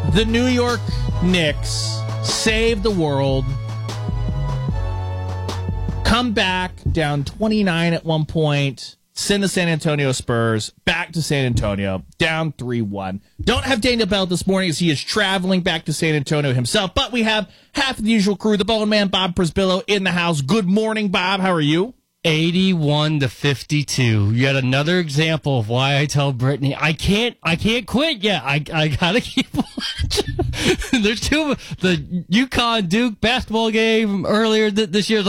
The New York Knicks save the world. Come back down 29 at one point. Send the San Antonio Spurs back to San Antonio, down 3-1. Don't have Daniel Bell this morning as he is traveling back to San Antonio himself, but we have half of the usual crew, the Bone Man, Bob Prisbillo, in the house. Good morning, Bob. How are you? 81-52. Yet another example of why I tell Brittany I can't quit yet. I gotta keep watching. There's the UConn Duke basketball game earlier this year.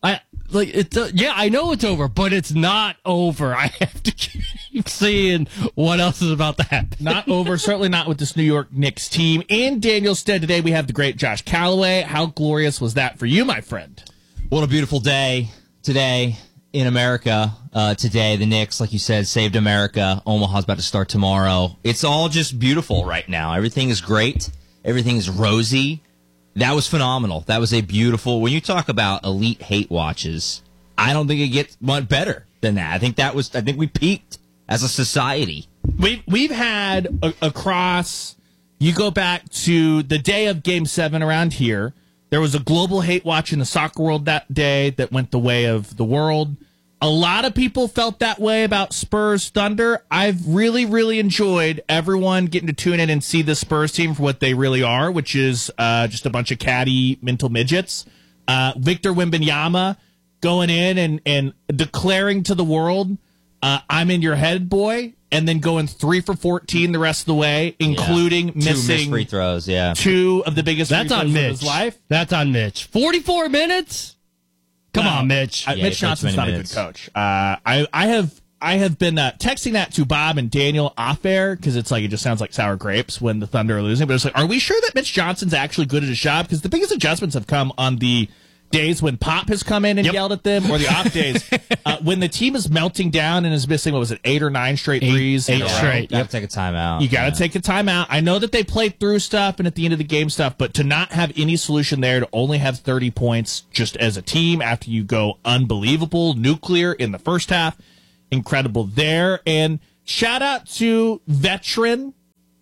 I know it's over, but it's not over. I have to keep seeing what else is about to happen. Not over, certainly not with this New York Knicks team. In Daniel's stead today, we have the great Josh Calloway. How glorious was that for you, my friend? What a beautiful day today in America. Today, the Knicks, like you said, saved America. Omaha's about to start tomorrow. It's all just beautiful right now. Everything is great. Everything is rosy. That was phenomenal. That was a beautiful. When you talk about elite hate watches, I don't think it gets much better than that. I think we peaked as a society. We've had across. You go back to the day of Game 7 around here. There was a global hate watch in the soccer world that day that went the way of the world. A lot of people felt that way about Spurs Thunder. I've really, really enjoyed everyone getting to tune in and see the Spurs team for what they really are, which is just a bunch of catty mental midgets. Victor Wembanyama going in and declaring to the world, I'm in your head, boy, and then going 3 for 14 the rest of the way, including missing 2 missed free throws, 2 of the biggest free That's throws on of his Mitch. life. That's on Mitch. 44 minutes? Come on, Mitch. Mitch Johnson's not a good coach. I have been texting that to Bob and Daniel off air because it just sounds like sour grapes when the Thunder are losing. But it's like, are we sure that Mitch Johnson's actually good at his job? Because the biggest adjustments have come on the days when Pop has come in and yelled at them, or the off days when the team is melting down and is missing 8 or 9 straight threes. 8 straight. You got to take a timeout. You got to take a timeout. I know that they played through stuff and at the end of the game stuff, but to not have any solution there, to only have 30 points just as a team after you go unbelievable nuclear in the first half, incredible there. And shout out to veteran,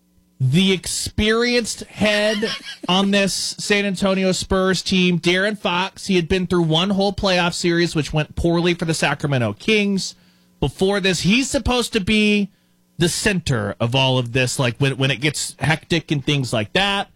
the experienced head on this San Antonio Spurs team, De'Aaron Fox. He had been through one whole playoff series, which went poorly for the Sacramento Kings. Before this, he's supposed to be the center of all of this, like when it gets hectic and things like that.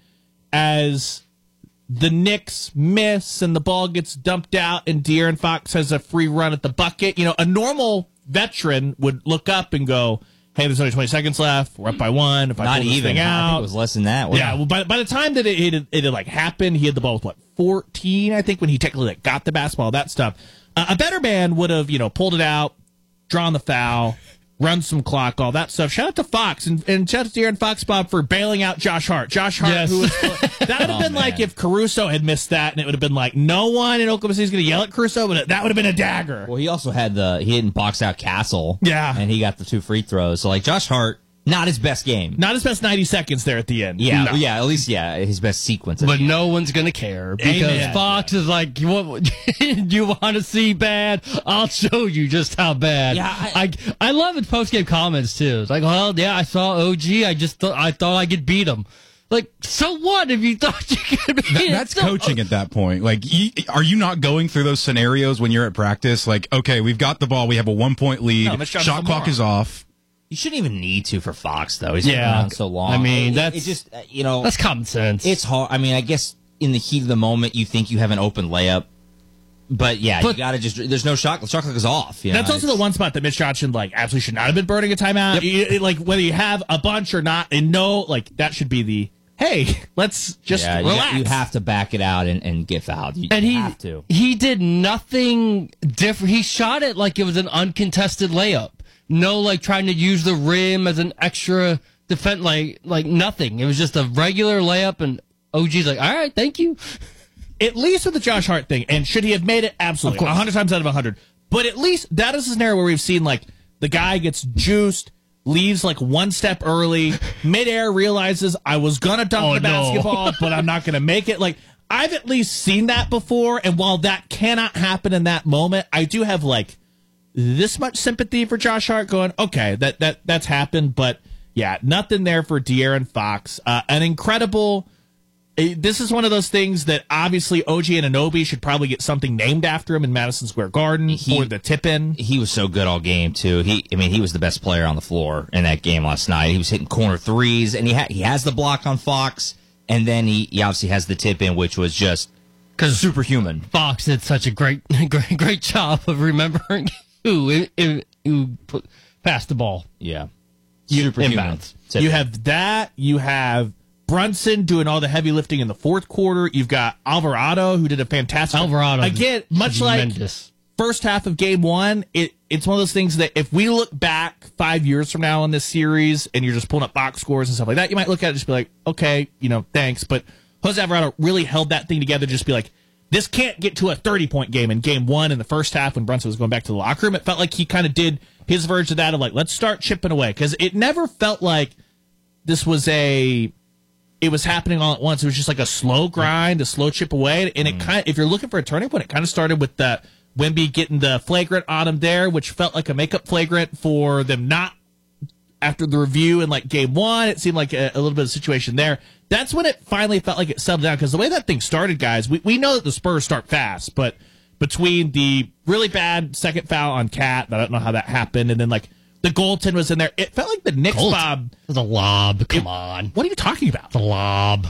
As the Knicks miss and the ball gets dumped out and De'Aaron Fox has a free run at the bucket, a normal veteran would look up and go, hey, there's only 20 seconds left. We're up by 1. If I pull this thing out, I think it was less than that. Yeah. Well, by the time that it had happened, he had the ball with 14, I think, when he technically got the basketball, that stuff. A better man would have, pulled it out, drawn the foul, run some clock, all that stuff. Shout out to Fox and shout out to De'Aaron Fox, Bob, for bailing out Josh Hart. Josh Hart, yes. who was that would have been like if Caruso had missed that, and it would have been like no one in Oklahoma City is going to yell at Caruso, but that would have been a dagger. He also had he didn't box out Castle. Yeah. And he got the 2 free throws. So Josh Hart, not his best game. Not his best 90 seconds there at the end. Yeah, No. at least his best sequence. But no one's going to care because Amen. Fox is like, you want to see bad? I'll show you just how bad. Yeah, I love his post-game comments, too. It's like, well, yeah, I saw OG. I thought I could beat him. Like, so what if you thought you could beat him? That's coaching at that point. Are you not going through those scenarios when you're at practice? Like, okay, we've got the ball. We have a 1-point lead. No, Shot clock is off. You shouldn't even need to for Fox, though. He's been around so long. I mean, it just, that's common sense. It's hard. I mean, I guess in the heat of the moment, you think you have an open layup. But you got to there's no shot. The shot clock is off. That's also the one spot that Mitch Johnson, absolutely should not have been burning a timeout. Yep. Whether you have a bunch or not, and that should be the, hey, let's just relax. You have to back it out and get fouled. You have to. He did nothing different. He shot it like it was an uncontested layup. No, trying to use the rim as an extra defense, like nothing. It was just a regular layup, and OG's like, all right, thank you. At least with the Josh Hart thing, and should he have made it? Absolutely. 100 times out of 100. But at least that is a scenario where we've seen, the guy gets juiced, leaves one step early, midair realizes I was going to dunk the basketball, but I'm not going to make it. I've at least seen that before, and while that cannot happen in that moment, I do have, this much sympathy for Josh Hart going, okay, that's happened, but Yeah, nothing there for De'Aaron Fox. An incredible. This is one of those things that obviously OG Anunoby should probably get something named after him in Madison Square Garden for the tip-in. He was so good all game too. He was the best player on the floor in that game last night. He was hitting corner threes, and he has the block on Fox, and then he obviously has the tip-in, which was just superhuman. Fox did such a great job of remembering who passed the ball. Yeah, superhuman. You have that. You have Brunson doing all the heavy lifting in the fourth quarter. You've got Alvarado, who did a fantastic. Alvarado again, much tremendous. Like first half of game one. It's one of those things that if we look back 5 years from now in this series, and you're just pulling up box scores and stuff like that, you might look at it and just be like, okay, thanks. But Jose Alvarado really held that thing together. Just be like, this can't get to a 30-point game in game one in the first half when Brunson was going back to the locker room. It felt like he kind of did his version of that of like, let's start chipping away, because it never felt like this was it was happening all at once. It was just like a slow grind, a slow chip away. And it kind of, if you're looking for a turning point, it kind of started with the Wemby getting the flagrant on him there, which felt like a makeup flagrant for them not after the review in like game one. It seemed like a little bit of a situation there. That's when it finally felt like it settled down, because the way that thing started, guys, we know that the Spurs start fast, but between the really bad second foul on Cat, I don't know how that happened, and then like the goaltend was in there. It felt like the Knicks, Bob. The lob. Come on. What are you talking about? The lob.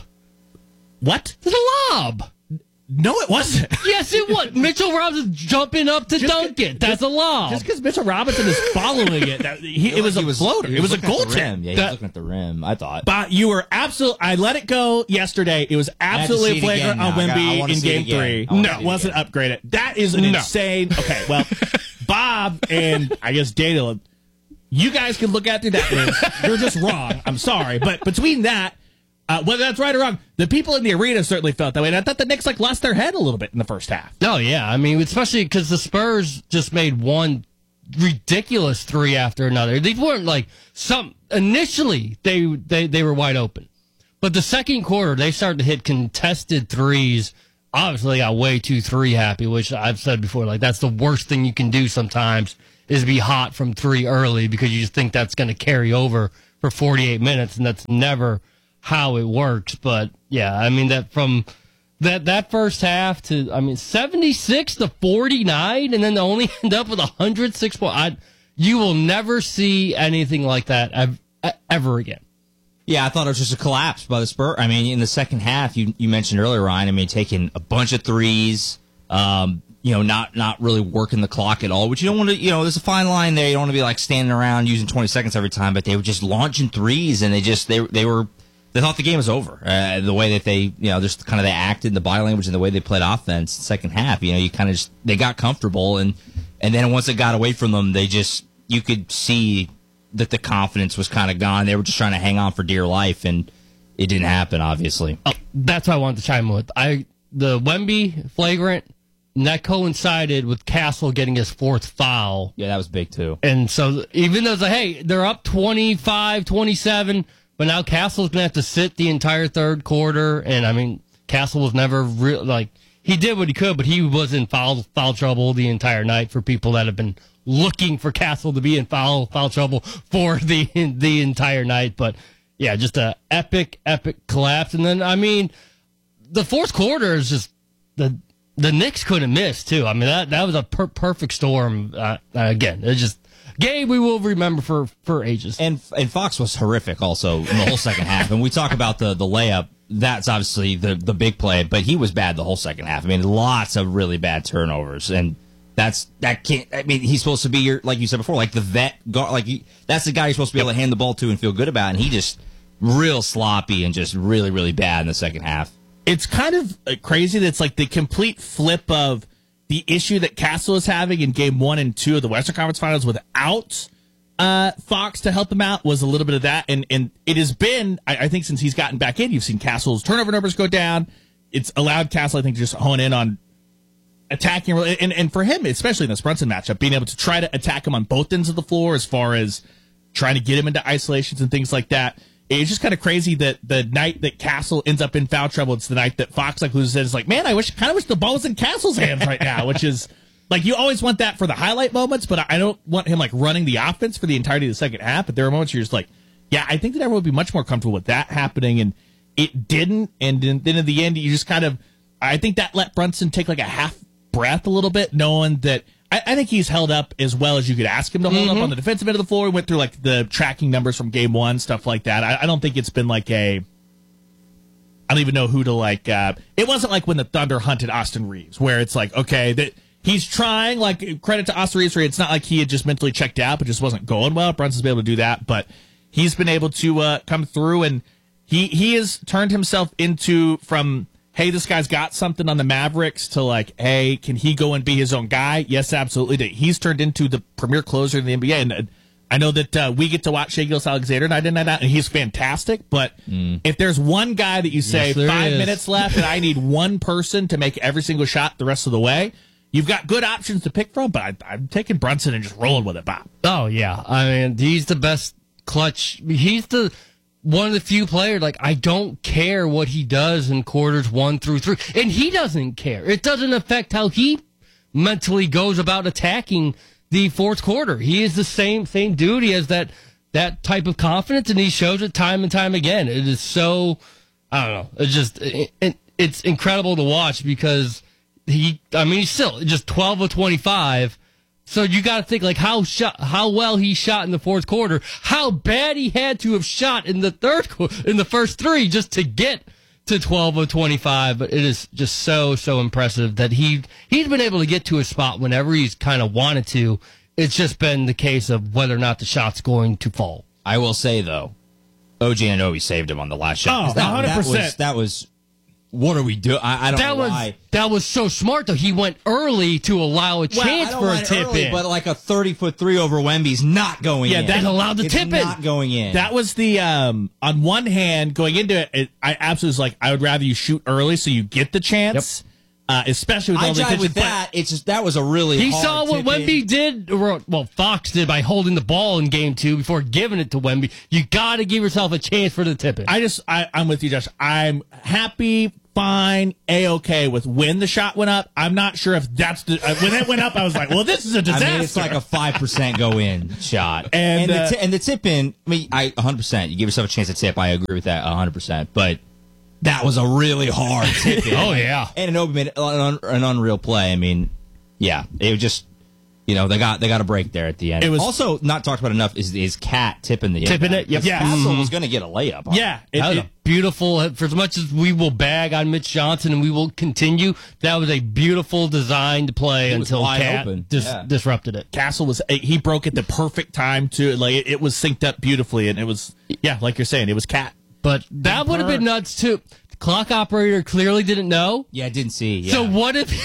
What? The lob. No, it wasn't. Yes, it was. Mitchell Robinson jumping up to dunk it. That's a lob. Just because Mitchell Robinson is following it, it was a floater. It was a goaltend. Yeah, he was looking at the rim, I thought. But you were absolutely. I let it go yesterday. It was absolutely flagrant on Wemby in game 3. No, it wasn't upgraded. That is an insane. Okay, well, Bob and I guess Daniel, you guys can look at through that lens. You're just wrong. I'm sorry. But between that, whether that's right or wrong, the people in the arena certainly felt that way. And I thought the Knicks lost their head a little bit in the first half. Oh, yeah. I mean, especially because the Spurs just made one ridiculous three after another. These weren't like initially they were wide open. But the second quarter, they started to hit contested threes. Obviously, I got way too three happy, which I've said before. Like, that's the worst thing you can do sometimes, is be hot from three early, because you just think that's going to carry over for 48 minutes, and that's never how it works. But yeah, I mean, that from that first half to 76 to 49, and then to only end up with 106 points. You will never see anything like that ever again. Yeah, I thought it was just a collapse by the Spurs. I mean, in the second half, you mentioned earlier, Ryan. I mean, taking a bunch of threes, not really working the clock at all, which you don't want to, there's a fine line there. You don't want to be like standing around using 20 seconds every time, but they were just launching threes, and they thought the game was over. The way that they, just kind of they acted, the body language and the way they played offense second half, you kind of they got comfortable, and then once it got away from them, you could see that the confidence was kind of gone. They were just trying to hang on for dear life, and it didn't happen, obviously. Oh, that's what I wanted to chime in with. The Wemby flagrant, and that coincided with Castle getting his fourth foul. Yeah, that was big, too. And so even though it's like, hey, they're up 25-27, but now Castle's going to have to sit the entire third quarter. And, I mean, Castle was never he did what he could, but he was in foul trouble the entire night, for people that have been looking for Castle to be in foul trouble for the entire night. But yeah, just a epic collapse. And then, I mean, the fourth quarter is just the Knicks couldn't miss too. I mean, that was a perfect storm. Again, it's just game we will remember for ages. And Fox was horrific also in the whole second half. And we talk about the layup. That's obviously the big play, but he was bad the whole second half. I mean, lots of really bad turnovers, and he's supposed to be like you said before, like the vet guard, that's the guy you're supposed to be able to hand the ball to and feel good about, and he just real sloppy and just really, really bad in the second half. It's kind of crazy that it's like the complete flip of the issue that Castle is having in game 1 and 2 of the Western Conference Finals without Fox to help him out was a little bit of that, and it has been, I think, since he's gotten back in, you've seen Castle's turnover numbers go down. It's allowed Castle, I think, to just hone in on attacking, and for him, especially in this Brunson matchup, being able to try to attack him on both ends of the floor as far as trying to get him into isolations and things like that. It's just kind of crazy that the night that Castle ends up in foul trouble, it's the night that Fox loses it. It's like, man, kind of wish the ball was in Castle's hands right now, which is like, you always want that for the highlight moments, but I don't want him running the offense for the entirety of the second half. But there are moments you're just like, yeah, I think that everyone would be much more comfortable with that happening, and it didn't. And then in the end, you just kind of, I think that let Brunson take like a half breath a little bit, knowing that I think he's held up as well as you could ask him to hold up on the defensive end of the floor. We went through like the tracking numbers from game one, stuff like that. I don't think it's been like I don't even know who to like. It wasn't like when the Thunder hunted Austin Reeves, where it's like, okay, that he's trying. Like, credit to Austin Reeves, where it's not like he had just mentally checked out, but just wasn't going well. Brunson's been able to do that, but he's been able to come through, and he has turned himself into from, hey, this guy's got something on the Mavericks, to like, hey, can he go and be his own guy? Yes, absolutely. He's turned into the premier closer in the NBA, and I know that we get to watch Shai Gilgeous-Alexander night in, night out, and he's fantastic. But if there's one guy that you say, Yes, there 5 is. minutes left, and I need one person to make every single shot the rest of the way, you've got good options to pick from. But I'm taking Brunson and just rolling with it, Bob. Oh, yeah. I mean, he's the best clutch. He's the one of the few players, like, I don't care what he does in quarters 1 through 3. And he doesn't care. It doesn't affect how he mentally goes about attacking the fourth quarter. He is the same dude. He has that type of confidence, and he shows it time and time again. It is so, I don't know. It's just, it's incredible to watch, because he's still just 12 of 25. So you got to think like how well he shot in the fourth quarter, how bad he had to have shot in the first 3 just to get to 12 of 25. But it is just so impressive that he's been able to get to a spot whenever he's kind of wanted to. It's just been the case of whether or not the shot's going to fall. I will say, though, OG Anunoby saved him on the last shot. Oh, 100%. That was what are we doing? I don't know why. That was so smart, though. He went early to allow a chance for a tip in. But like a 30-foot 3 over Wemby's not going in. Yeah, that allowed the tip in. Not going in. That was the on one hand, going into it, I absolutely was like, I would rather you shoot early so you get the chance. Especially with all the jive attention. with that. It's just that was a really He hard saw what tip in. Wemby did, or well, Fox did by holding the ball in game 2 before giving it to Wemby. You got to give yourself a chance for the tip in. I'm with you, Josh. I'm happy, fine, A-okay with when the shot went up. I'm not sure if that's the when it went up. I was like, well, this is a disaster. I mean, it's like a 5% go in shot, And, the tip in. I mean, 100%. You give yourself a chance to tip. I agree with that 100%. But that was a really hard tip in. Oh, yeah. And Anunoby made an unreal play. I mean, yeah, it was just, they got a break there at the end. It was also not talked about enough is Cat tipping the Tipping inbound. it, yep. Yeah. Castle was going to get a layup. yeah, That was a beautiful, for as much as we will bag on Mitch Johnson and we will continue, that was a beautiful designed play It was until wide Cat open. disrupted it. Castle was he broke at the perfect time too. Like it was synced up beautifully, and it was like you're saying, it was Cat. But that would have been nuts, too. The clock operator clearly didn't know. Yeah, I didn't see. Yeah. So what if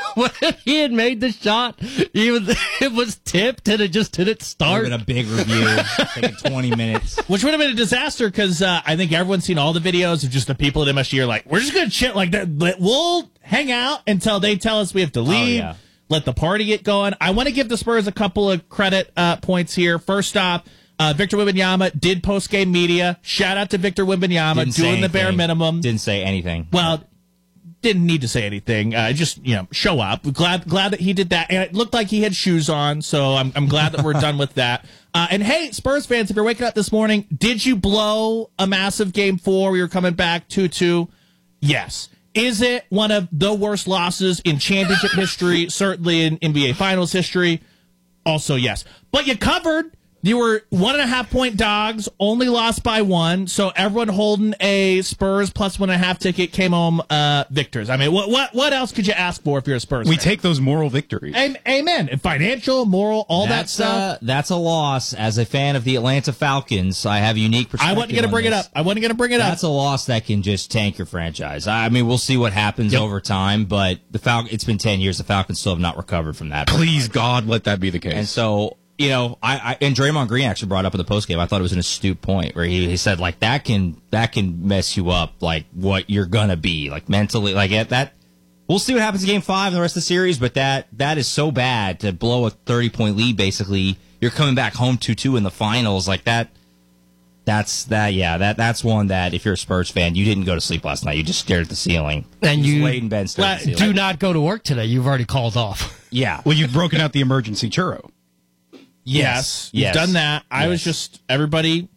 he had made the shot, even it was tipped and it just didn't Would start? have been a big review, taking 20 minutes. Which would have been a disaster, because I think everyone's seen all the videos of just the people at MSG are like, we're just going to chill. Like, we'll hang out until they tell us we have to leave. yeah. Let the party get going. I want to give the Spurs a couple of credit points here. First off, Victor Wembanyama did post-game media. Shout out to Victor Wembanyama Didn't say doing the bare anything. minimum. Didn't say anything. Well, didn't need to say anything. Just show up. Glad that he did that, and it looked like he had shoes on. So I'm glad that we're done with that. And hey, Spurs fans, if you're waking up this morning, did you blow a massive Game 4? We were coming back 2-2. Yes. Is it one of the worst losses in championship history? Certainly in NBA Finals history. Also, yes. But you covered. You were 1.5 point dogs, only lost by 1. So everyone holding a Spurs plus 1.5 ticket came home victors. I mean, what else could you ask for if you're a Spurs We fan? take those moral victories. Amen. And financial, moral, all that stuff. That's a loss. As a fan of the Atlanta Falcons, I have a unique perspective. I wasn't going to bring it up. That's a loss that can just tank your franchise. I mean, we'll see what happens over time, but it's been 10 years. The Falcons still have not recovered from that. Please, God, let that be the case. And so, I and Draymond Green actually brought up in the postgame. I thought it was an astute point where he said like that can mess you up, like what you're gonna be like mentally, like that. We'll see what happens in Game 5 and the rest of the series, but that is so bad to blow a 30-point lead. Basically, you're coming back home 2-2 in the finals, like that. That's one that if you're a Spurs fan, you didn't go to sleep last night. You just stared at the ceiling. And you laid in bed, stared at the do ceiling. not go to work today. You've already called off. Yeah. Well, you've broken out the emergency churro. Yes. You've done that. I was just, everybody,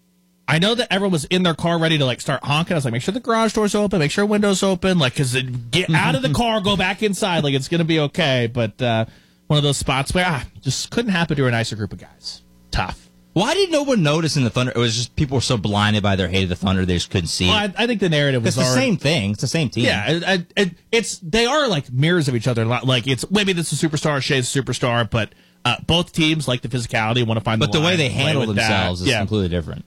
I know that everyone was in their car ready to like start honking. I was like, make sure the garage door's open, make sure windows open, like, because get out of the car, go back inside, like it's gonna be okay. But one of those spots where just couldn't happen to a nicer group of guys. Tough. Why did no one notice in the Thunder? It was just people were so blinded by their hate of the Thunder they just couldn't see. Well, I think the narrative was it's the already, same thing. It's the same team. Yeah, they are like mirrors of each other. Like it's maybe this is a superstar, Shea's a superstar, but both teams like the physicality, want to find. But the way they handle with themselves that. is completely different.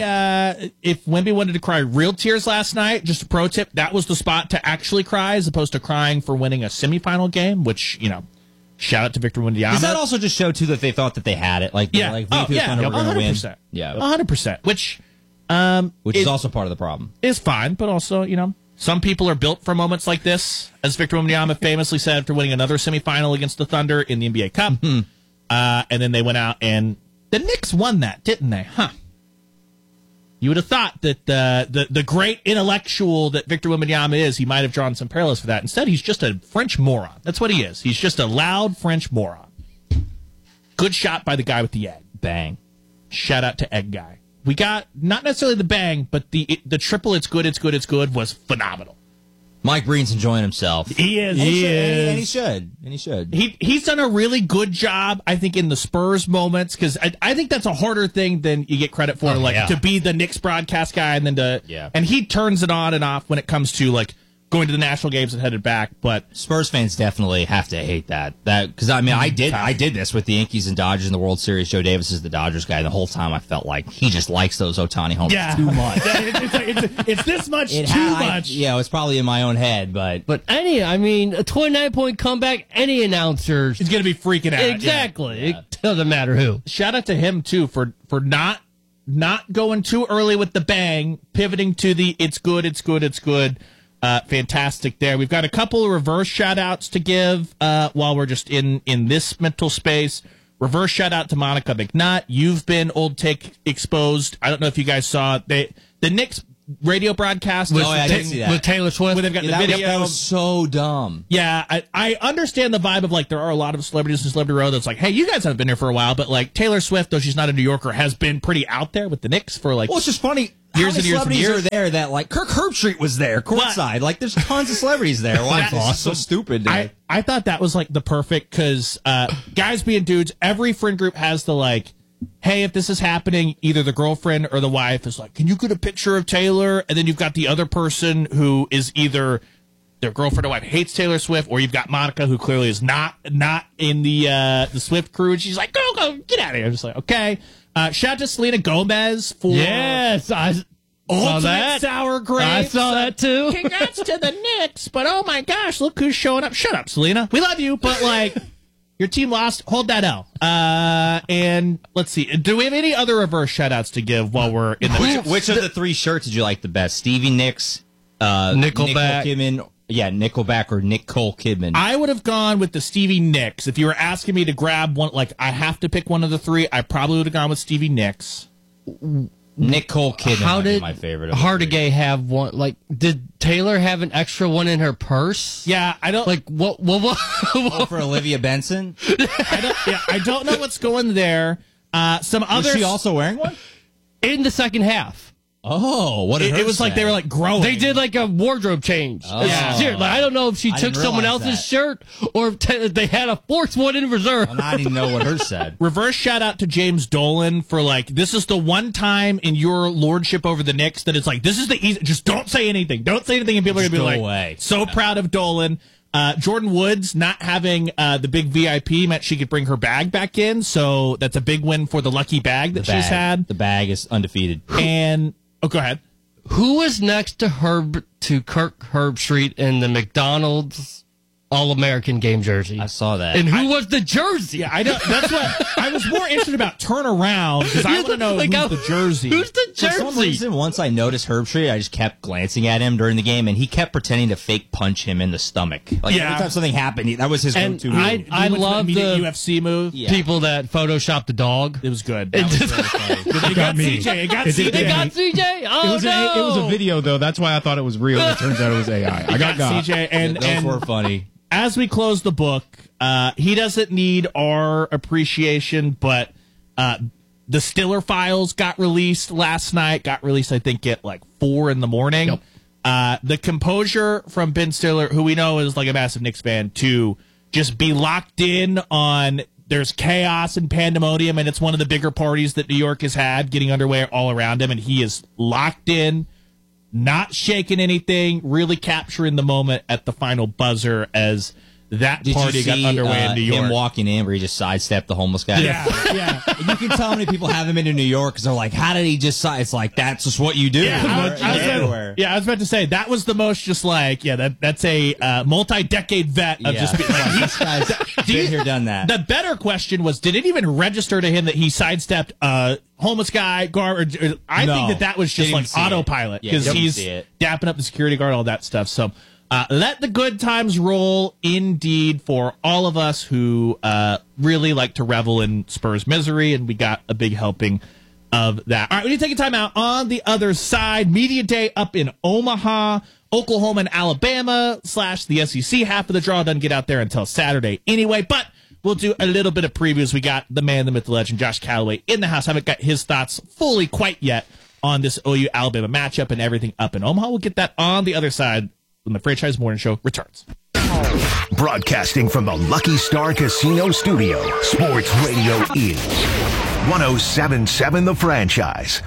If Wemby wanted to cry real tears last night, just a pro tip, that was the spot to actually cry as opposed to crying for winning a semifinal game, which, shout out to Victor Wembanyama. Does that also just show, too, that they thought that they had it? Like, Yeah. like VP Thunder were going to win. 100%. Yeah. 100%. Which Which is also part of the problem. is fine, but also, some people are built for moments like this, as Victor Wembanyama famously said after winning another semifinal against the Thunder in the NBA Cup. And then they went out and the Knicks won that, didn't they? Huh. You would have thought that the great intellectual that Victor Wembanyama is, he might have drawn some parallels for that. Instead, he's just a French moron. That's what he is. He's just a loud French moron. Good shot by the guy with the egg. Bang. Shout out to Egg Guy. We got not necessarily the bang, but the triple it's good was phenomenal. Mike Breen's enjoying himself. He is. And he should. He's done a really good job, I think, in the Spurs moments, because I think that's a harder thing than you get credit for, to be the Knicks broadcast guy and then and he turns it on and off when it comes to like going to the national games and headed back. But Spurs fans definitely have to hate that because I did this with the Yankees and Dodgers in the World Series. Joe Davis is the Dodgers guy. The whole time I felt like he just likes those Ohtani homers too much. it's this much too much. It's probably in my own head, but a 29-point comeback, any announcer He's going to be freaking out. Exactly. It doesn't matter who. Shout out to him too for not going too early with the bang, pivoting to the it's good. Fantastic there. We've got a couple of reverse shout-outs to give while we're just in this mental space. Reverse shout-out to Monica McNutt. You've been Old Take exposed. I don't know if you guys saw the Knicks radio broadcast with Taylor Swift. Where they've got the video. That was so dumb. Yeah, I understand the vibe of like there are a lot of celebrities in Celebrity Row that's like, hey, you guys haven't been here for a while, but like Taylor Swift, though she's not a New Yorker, has been pretty out there with the Knicks for like. Well, it's just funny. Years How many and years and celebrities years. are there that like Kirk Herbstreit was there courtside? Like there's tons of celebrities there. Why That's is this awesome. so stupid? I thought that was like the perfect because guys being dudes, every friend group has the like, hey, if this is happening, either the girlfriend or the wife is like, can you get a picture of Taylor? And then you've got the other person who is either their girlfriend or wife hates Taylor Swift, or you've got Monica who clearly is not in the Swift crew, and she's like, go, get out of here. I'm just like, okay. Shout out to Selena Gomez for Ultimate Sour Grapes. I saw that too. Congrats to the Knicks, but oh my gosh, look who's showing up. Shut up, Selena. We love you, but like your team lost. Hold that L. And let's see. Do we have any other reverse shout outs to give while we're in the Which of the three shirts did you like the best? Stevie Nicks, Nickelback. Nicole Kidman, Nickelback or Nicole Kidman? I would have gone with the Stevie Nicks. If you were asking me to grab one, like I have to pick one of the three, I probably would have gone with Stevie Nicks. Nicole Kidman How might be did my favorite. Of the three. Hardegay have one? Like, did Taylor have an extra one in her purse? Yeah, I don't Like, what Oh, for Olivia Benson? I don't know what's going there. Some Was others. she also wearing one? in the second half? Oh, what did It was like they were like growing. They did like a wardrobe change. Oh. Yeah. Like, I don't know if she I took didn't someone realize else's that. shirt or if they had a fourth one in reserve. I didn't know what hers said. Reverse shout out to James Dolan for like, this is the one time in your lordship over the Knicks that it's like, this is the easy, just don't say anything. Don't say anything and people are going to be Just like, go away. so proud of Dolan. Jordan Woods not having the big VIP meant she could bring her bag back in. So that's a big win for the lucky bag that she's had. The bag is undefeated. And, go ahead. Who was next to Kirk Herbstreit in the McDonald's All-American game jersey? I saw that. And who was the jersey? Yeah, I don't. That's what I was more interested about. Turn around because I want to know Like, who's the jersey. Who's the For some jersey? reason, once I noticed Herbstreit, I just kept glancing at him during the game, and he kept pretending to fake punch him in the stomach. Like Yeah. every time something happened, that was his And go-to I- move. I He went to love immediate the UFC move. Yeah. People that photoshopped the dog. It was good. That was really funny. It got me. CJ. It got It did- CJ. They got CJ? Oh, It was no! it was a video though. That's why I thought it was real. It turns out it was AI. I got CJ. Those were funny. As we close the book, he doesn't need our appreciation, but The Stiller files got released last night. Got released, I think, at like 4 a.m. The composure from Ben Stiller, who we know is like a massive Knicks fan, to just be locked in on there's chaos and pandemonium, and it's one of the bigger parties that New York has had getting underway all around him, and he is locked in, not shaking anything, really capturing the moment at the final buzzer as that party got underway in New York. Him walking in where he just sidestepped the homeless guy. Yeah. You can tell how many people haven't been to New York because they're like, how did he just it's like, that's just what you do. I was about to say, that was the most just like, that's a multi-decade vet of just being like, this guy's been here, done that. The better question was, did it even register to him that he sidestepped homeless guy, guard? I think that was just like autopilot because he's dapping up the security guard, all that stuff. So let the good times roll, indeed, for all of us who really like to revel in Spurs misery, and we got a big helping of that. All right, we need to take a time out. On the other side, Media Day up in Omaha, Oklahoma and Alabama / the SEC. Half of the draw doesn't get out there until Saturday anyway, but we'll do a little bit of previews. We got the man, the myth, the legend, Josh Calloway in the house. Haven't got his thoughts fully quite yet on this OU-Alabama matchup and everything up in Omaha. We'll get that on the other side when the Franchise Morning Show returns. Broadcasting from the Lucky Star Casino Studio, Sports Radio is 107.7 The Franchise.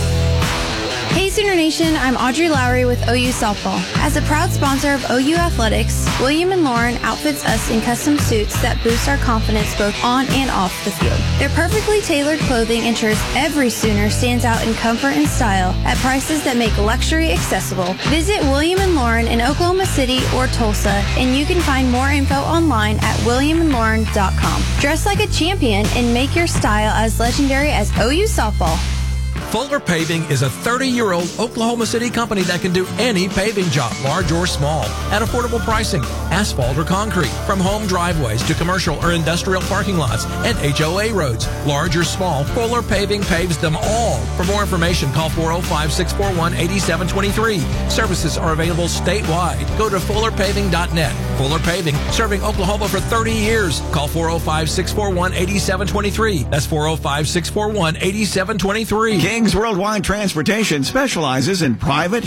Hey Sooner Nation, I'm Audrey Lowry with OU Softball. As a proud sponsor of OU Athletics, William & Lauren outfits us in custom suits that boost our confidence both on and off the field. Their perfectly tailored clothing ensures every Sooner stands out in comfort and style at prices that make luxury accessible. Visit William & Lauren in Oklahoma City or Tulsa, and you can find more info online at williamandlauren.com. Dress like a champion and make your style as legendary as OU Softball. Fuller Paving is a 30-year-old Oklahoma City company that can do any paving job, large or small, at affordable pricing, asphalt or concrete, from home driveways to commercial or industrial parking lots and HOA roads. Large or small, Fuller Paving paves them all. For more information, call 405-641-8723. Services are available statewide. Go to fullerpaving.net. Fuller Paving, serving Oklahoma for 30 years. Call 405-641-8723. That's 405-641-8723. King's Worldwide Transportation specializes in private,